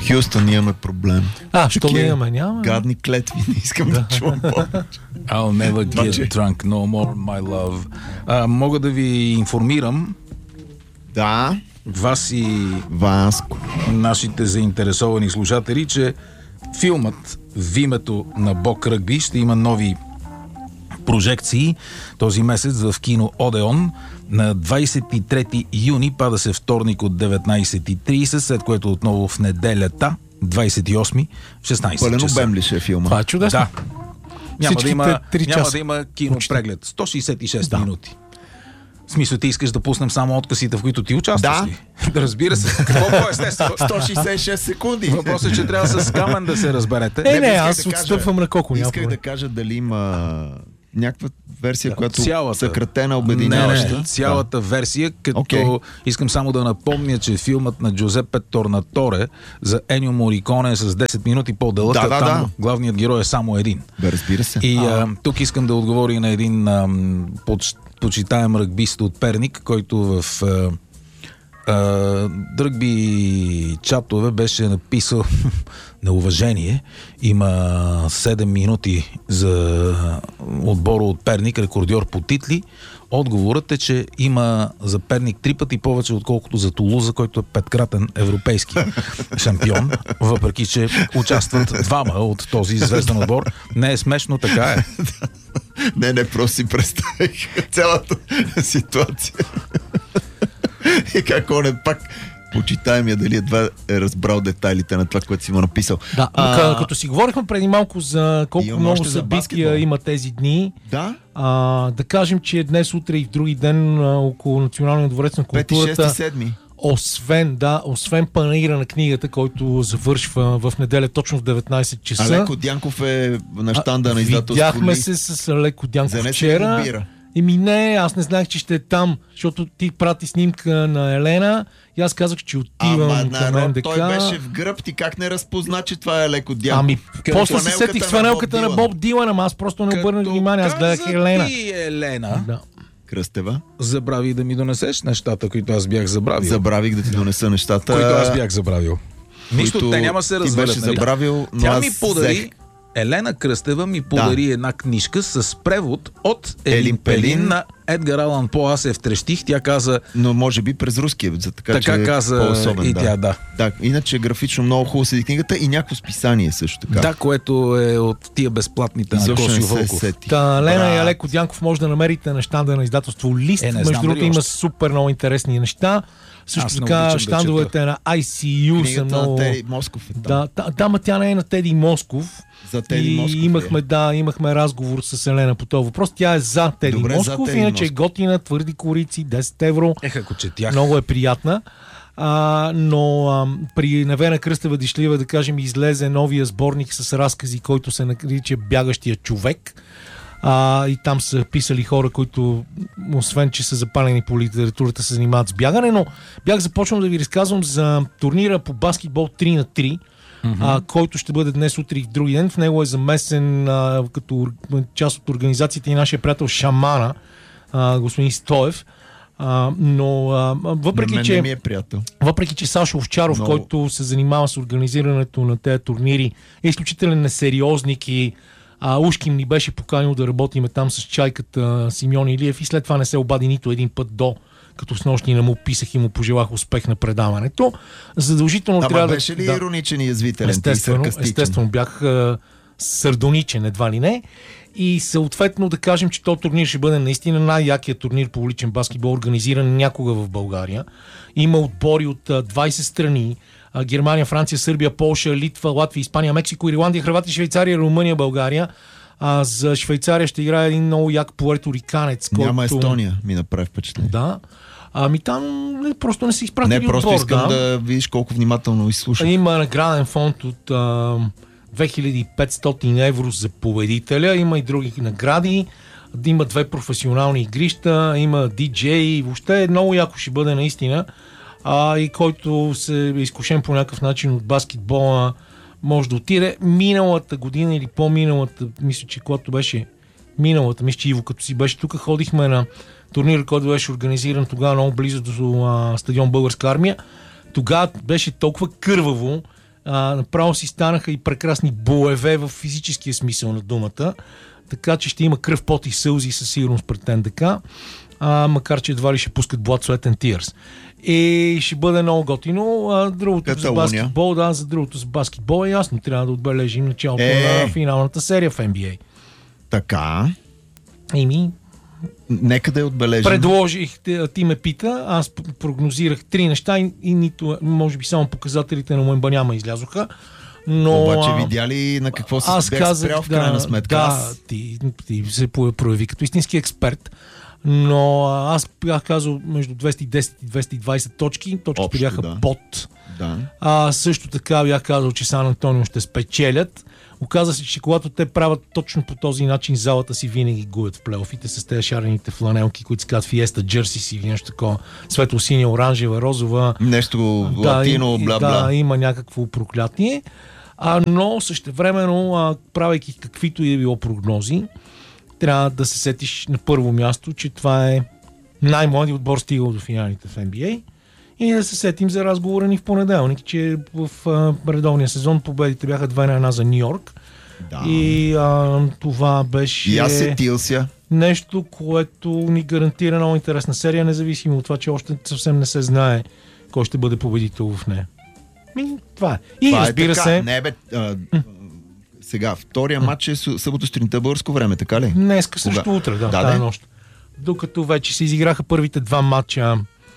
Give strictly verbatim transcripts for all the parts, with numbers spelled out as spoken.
Хюстън, имаме проблем. А, що да имаме? Няма. Гадни клетви, не искам да чувам повече. I'll never get drunk no more, my love. А, мога да ви информирам, Да. вас и Васко. нашите заинтересовани слушатели, че филмът в името на Бог Ръгби ще има нови прожекции този месец в кино Одеон. На двадесет и трети юни пада се вторник от деветнайсет и трийсет, след което отново в неделята, двадесет и осми, в шестнайсет Пълен часа. обем ли ще е филма? Това е чудесно. Да. Няма да, има, три няма часа. да има кинопреглед. сто шейсет и шест да. минути. В смисъл, ти искаш да пуснем само откъсите, в които ти участваш Да. ли? Да, разбира се. Какво по-естествено? сто шейсет и шест секунди. Въпросът е, че трябва с камен да се разберете. Е, не, исках аз да кажа- отстъпвам на Коко. няма Исках проблем. да кажа дали има някаква версия, Да, която цялата. съкратена, Не, обединяваща. не, цялата версия, като Okay. искам само да напомня, че филмът на Джузепе Торнаторе за Енио Мориконе е с десет минути по-дълъг, Да, а да, там да. главният герой е само един. Бе, разбира се. И а, тук искам да отговоря на един а, поч, почитаем ръгбист от Перник, който в а, а, ръгби чатове беше написал на уважение. Има седем минути за отбора от Перник, рекордьор по титли. Отговорът е, че има за Перник три пъти повече, отколкото за Тулуза, който е петкратен европейски шампион, въпреки че участват двама от този звезден отбор. Не е смешно, така е. Не, не, просто си представих цялата ситуация. И как он е пак почитаемия, дали едва е разбрал детайлите на това, което си му написал. Да, а, като си говорихме преди малко за колко имаме много още за събития баскетбол. има тези дни, Да? а, да кажем, че днес, утре и в други ден а, около Националния дворец на Пети, културата, шести, седми. освен, да, освен панаира на книгата, който завършва в неделя точно в деветнайсет часа. Алеко Дянков е на щанда А, на издателство. Видяхме Лист. се с Алеко Дянков Занесе вчера. ли бира? Еми не, аз не знаех, че ще е там, защото ти прати снимка на Елена и аз казах, че отивам Ама към народ, НДК. той беше в гръб, ти как не разпозна, че това е Алеко Дянков? Ами, после се Фланелката сетих с на фанелката Боб на Дилан. Боб Дилан, ама аз просто не обърнах Като внимание, аз гледах каза Елена. ти, Елена, Да. Кръстева. забрави да ми донесеш нещата, които аз бях забравил. Забравих да ти донеса нещата. Които аз бях забравил. Нищо, които те няма да се ти развалят. беше нали? забравил, но Тя аз ми подари, взех. Елена Кръстева ми подари Да. една книжка с превод от Елин, Елин Пелин, Пелин на Едгар Алан По. Аз се втрещих, тя каза, Но може би през руския, за така, така че е каза по-особен, и да. тя, да. Да, иначе графично много хубаво седи книгата и някакво списание също така. Да, което е от тия безплатните на Изобщо не Косио се Вълков. сетих. Та, Лена Брат. и Алеко Дянков може да намерите на щанда на издателство Лист. Е, не Между знам другото дали има още. супер много интересни неща. Също Аз не така обичам да щандовете на Ай Си Ю са Книгата много... на Тери Москов е там. Да, да, да, ма тя не е на Теди Москов. За Теди и Москов имахме, е. да, имахме разговор с Елена по този въпрос. Тя е за Теди Добре, за Москов, Теди иначе е Москов. готина, твърди корици, десет евро. Ех, ако четях. Много е приятна. А, но а, при Невена Кръстева Дишлива, да кажем, излезе новия сборник с разкази, който се нарича Бягащия човек. А, и там са писали хора, които, освен че са запалени по литературата, се занимават с бягане, но бях започнал да ви разказвам за турнира по баскетбол три на три, mm-hmm. а, който ще бъде днес, утре и в други ден. В него е замесен а, като част от организацията и нашия приятел Шамана, а, господин Стоев. А, но а, въпреки, На мен че... не ми е приятел. Въпреки, че Сашо Овчаров, Много. който се занимава с организирането на тези турнири, е изключителен несериозник и а, ушким ни беше поканил да работиме там с чайката Симеон Илиев и след това не се обади нито един път до, като с нощи не му писах и му пожелах успех на предаването. Задължително Ама трябва беше да... ли да, ироничен и язвителен? естествено, и саркастичен? естествено бях а, сардоничен, едва ли не. И съответно да кажем, че този турнир ще бъде наистина най-якият турнир по уличен баскетбол, организиран някога в България. Има отбори от а, двайсет страни. А, Германия, Франция, Сърбия, Полша, Литва, Латвия, Испания, Мексико, Ирландия, Хърватия, Швейцария, Румъния, България. А, за Швейцария ще играе един много як пуерториканец, който... Няма Естония, ми направи впечатление. Да. Ами там не, просто не са изпратили Не, просто отбор. искам да. да видиш колко внимателно изслушах. Има награден фонд от а, две хиляди и петстотин евро за победителя. Има и други награди. Има две професионални игрища. Има диджей. Въобще много яко ще бъде наистина. А, и който се е изкушен по някакъв начин от баскетбола, може да отиде. Миналата година или по-миналата, мисля, че когато беше миналата, мисля, че Иво като си беше тук, ходихме на турнир, който беше организиран тогава много близо до а, стадион Българска армия. Тогава беше толкова кърваво А, направо си станаха и прекрасни боеве в физическия смисъл на думата. Така че ще има кръв, пот и сълзи със сигурност пред НДК. А, макар че едва ли ще пускат Blood, Sweat and Tears. И ще бъде много готино. А, другото Каталуния. за баскетбол, да, за другото за баскетбол е ясно. Трябва да отбележим началото Е. на финалната серия в Н Б А. Така. Еми, Нека да я отбележим. предложих, ти, ти ме пита, аз прогнозирах три неща и, и нито, може би само показателите на Муембаняма излязоха. Но, Обаче а, видя ли на какво си аз бях казах, спрял в да, крайна сметка? да, Аз... ти, ти се прояви като истински експерт, но а, аз бях казал между двеста и десет и двеста и двайсет точки, точките Общо, бяха да. под. Да. А, също така бях казал, че Сан Антонио ще спечелят. Оказа се, че когато те правят точно по този начин, залата си винаги губят в плейофите с тези шарените фланелки, които се казват Фиеста, Джерсис или нещо такова. Светло-синя, оранжева, розова. Нещо Да, латино, и- бла-бла. Да, има някакво проклятие. А, но същевременно, а, правейки каквито и е било прогнози, трябва да се сетиш на първо място, че това е най-младият отбор стигал до финалите в Н Б А. И да се сетим за разговора ни в понеделник, че в а, редовния сезон победите бяха две на една за Ню Йорк. Да. И а, това беше И аз сетил ся. нещо, което ни гарантира много интересна серия, независимо от това, че още съвсем не се знае кой ще бъде победител в нея. И това е. И Това разбира е така. се, Не, бе, а, сега, втория матч е су- събота сутринта българско време, така ли? днеска също Кога? утре, да, Да, тази де. нощ. Докато вече се изиграха първите два матча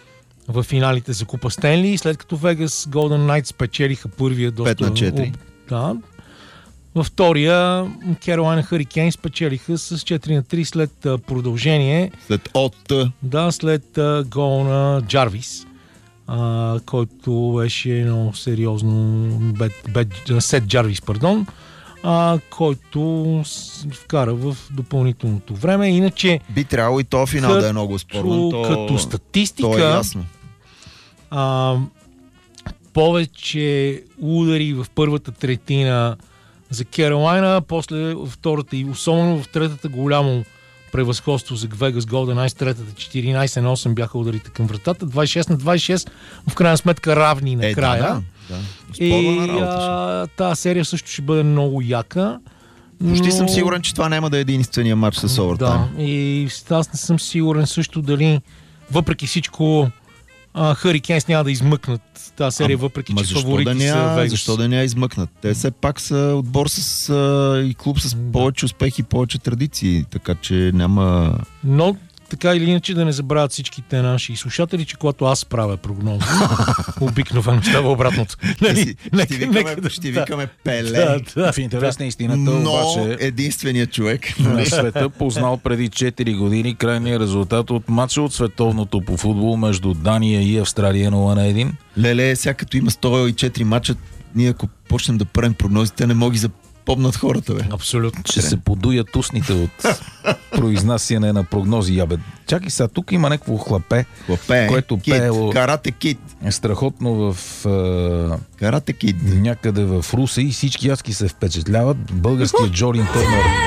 в финалите за Купа Стенли, след като Vegas Golden Knights спечелиха първия доста... пет на четири. Да. Във втория Carolina Hurricanes спечелиха с четири на три след а, продължение. След от... Да, след а, гол на Джарвис, а, който беше много сериозно бед, бед, Сет Джарвис, пардон, а, който с, вкара в допълнителното време. Иначе Би трябвало и то финал да е много спорно. То, като статистика, то е ясно. а, повече удари в първата третина за Керолайна, после във втората и особено в третата голямо превъзходство за Vegas Golden Knights, третата четиринайсет на осем бяха ударите към вратата, двайсет и шест на двайсет и шест, в крайна сметка равни Е, накрая. да, да. да. И Спорна работа. а, тази серия също ще бъде много яка. Почти но- съм сигурен, че това няма да е единствения матч с овертайм. Да, и аз не съм сигурен също дали въпреки всичко Хърикенс няма да измъкнат тази серия, въпреки Ма че защо фаворити да не са я, Вегас. защо да не я измъкнат? Те все пак са отбор с а, и клуб с повече успехи и повече традиции, така че няма... Но така или иначе да не забравят всичките наши слушатели, че когато аз правя прогнози, обикновено става обратното. Ще, си, Нека- ще, викаме, нека да- ще да. викаме Пеле, Да, да. В интерес на истината но обаче единственият човек. на света познал преди четири години крайния резултат от матча от световното по футбол между Дания и Австралия нула на едно. Леле, сега като има сто и четири мача, ние ако почнем да правим прогнозите, не мога да запомнат хората, бе. Абсолютно. Ще се подуят устните от произнасяне на прогнози. Абе, чакай сега, тук има някакво хлапе, Хлапе, което кит, пеело карате кит, е страхотно в е, карате кит. някъде в Русе и всички язки се впечатляват. Българският Джорин Търнър